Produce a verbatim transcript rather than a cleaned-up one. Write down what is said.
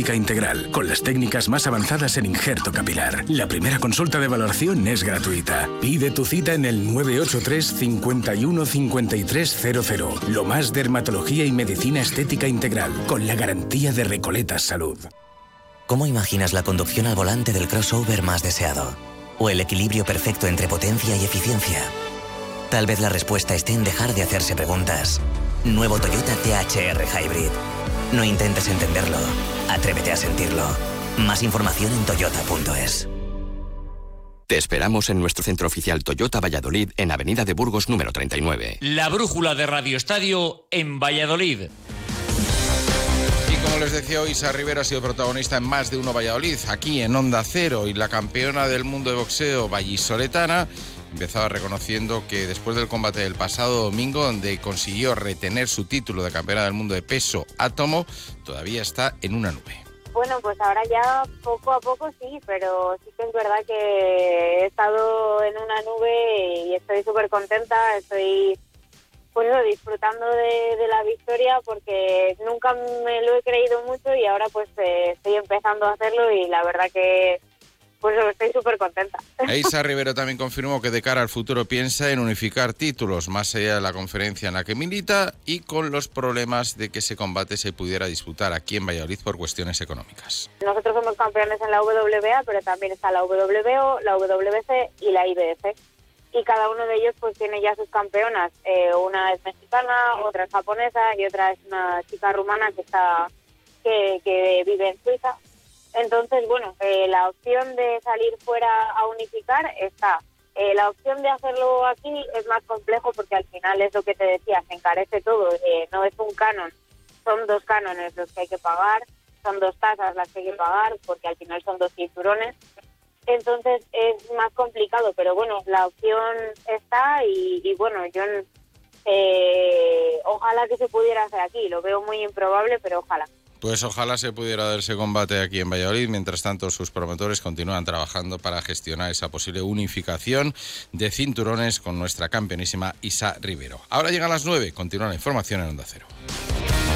estética integral, con las técnicas más avanzadas en injerto capilar. La primera consulta de valoración es gratuita. Pide tu cita en el nueve ocho tres, cincuenta y uno, cincuenta y tres cero cero. Lo más dermatología y medicina estética integral, con la garantía de Recoletas Salud. ¿Cómo imaginas la conducción al volante del crossover más deseado? ¿O el equilibrio perfecto entre potencia y eficiencia? Tal vez la respuesta esté en dejar de hacerse preguntas. Nuevo Toyota T H R Hybrid. No intentes entenderlo, atrévete a sentirlo. Más información en toyota punto es. Te esperamos en nuestro centro oficial Toyota Valladolid, en Avenida de Burgos número treinta y nueve. La brújula de Radio Estadio en Valladolid. Como les decía, hoy Isa Rivero ha sido protagonista en Más de Uno Valladolid, aquí en Onda Cero, y la campeona del mundo de boxeo vallisoletana empezaba reconociendo que después del combate del pasado domingo, donde consiguió retener su título de campeona del mundo de peso átomo, todavía está en una nube. Bueno, pues ahora ya poco a poco sí, pero sí que es verdad que he estado en una nube y estoy súper contenta, estoy pues eso, disfrutando de, de la victoria, porque nunca me lo he creído mucho y ahora pues eh, estoy empezando a hacerlo y la verdad que pues estoy súper contenta. Isa Rivero también confirmó que de cara al futuro piensa en unificar títulos más allá de la conferencia en la que milita y con los problemas de que ese combate se pudiera disputar aquí en Valladolid por cuestiones económicas. Nosotros somos campeones en la W B A, pero también está la W B O, la W B C y la I B F. Y cada uno de ellos pues tiene ya sus campeonas. Eh, una es mexicana, otra es japonesa y otra es una chica rumana que está que, que vive en Suiza. Entonces, bueno, eh, la opción de salir fuera a unificar está. Eh, la opción de hacerlo aquí es más complejo porque al final es lo que te decía, se encarece todo. Eh, no es un canon, son dos cánones los que hay que pagar, son dos tasas las que hay que pagar porque al final son dos cinturones. Entonces es más complicado, pero bueno, la opción está y, y bueno, yo eh, ojalá que se pudiera hacer aquí, lo veo muy improbable, pero ojalá. Pues ojalá se pudiera dar ese combate aquí en Valladolid. Mientras tanto, sus promotores continúan trabajando para gestionar esa posible unificación de cinturones con nuestra campeonísima Isa Rivero. Ahora llegan las nueve, continúa la información en Onda Cero.